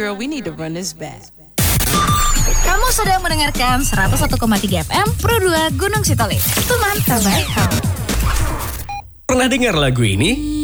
girl, we need to run this back. Kamu sedang mendengarkan 101,3 FM Pro 2 Gunung Sitoli. Teman terbaik kamu. Pernah dengar lagu ini?